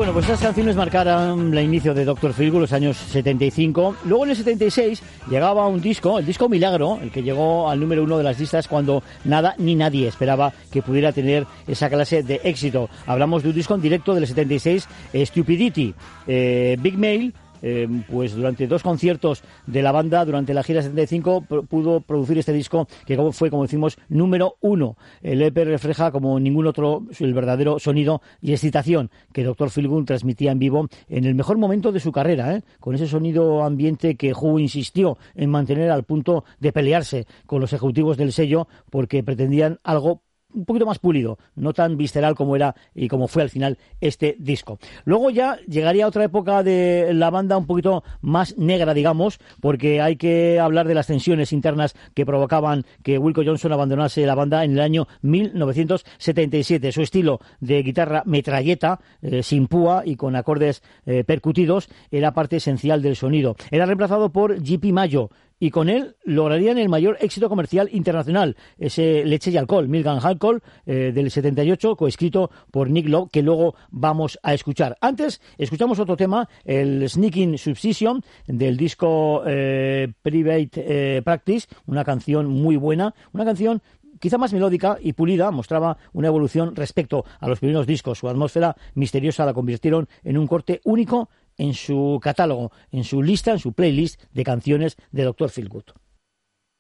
Bueno, pues estas canciones marcaron el inicio de Dr. Feelgood, los años 75. Luego en el 76 llegaba un disco, el disco Milagro, el que llegó al número 1 de las listas cuando nada ni nadie esperaba que pudiera tener esa clase de éxito. Hablamos de un disco en directo del 76, Stupidity. Big Mail, pues durante 2 conciertos de la banda durante la gira 75 pudo producir este disco que fue, como decimos, número 1. El EP refleja como ningún otro el verdadero sonido y excitación que Dr. Feelgood transmitía en vivo en el mejor momento de su carrera, con ese sonido ambiente que Who insistió en mantener al punto de pelearse con los ejecutivos del sello porque pretendían algo un poquito más pulido, no tan visceral como era y como fue al final este disco. Luego ya llegaría otra época de la banda un poquito más negra, digamos, porque hay que hablar de las tensiones internas que provocaban que Wilco Johnson abandonase la banda en el año 1977. Su estilo de guitarra metralleta, sin púa y con acordes percutidos, era parte esencial del sonido. Era reemplazado por J.P. Mayo, y con él lograrían el mayor éxito comercial internacional, ese Leche y Alcohol, Milk and Alcohol, del 78, coescrito por Nick Lowe, que luego vamos a escuchar. Antes, escuchamos otro tema, el Sneaking Subsession, del disco Private Practice, una canción muy buena, una canción quizá más melódica y pulida, mostraba una evolución respecto a los primeros discos. Su atmósfera misteriosa la convirtieron en un corte único en su catálogo, en su lista, en su playlist de canciones de Dr. Feelgood.